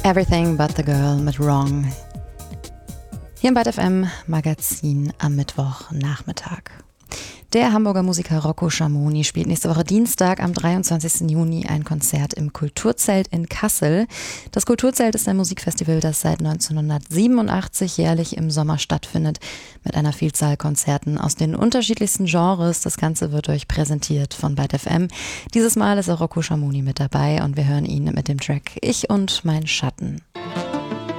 Everything But The Girl mit Wrong. Hier im Byte FM Magazin am Mittwochnachmittag. Der Hamburger Musiker Rocco Schamoni spielt nächste Woche Dienstag am 23. Juni ein Konzert im Kulturzelt in Kassel. Das Kulturzelt ist ein Musikfestival, das seit 1987 jährlich im Sommer stattfindet, mit einer Vielzahl Konzerten aus den unterschiedlichsten Genres. Das Ganze wird euch präsentiert von Byte FM. Dieses Mal ist auch Rocco Schamoni mit dabei und wir hören ihn mit dem Track Ich und mein Schatten.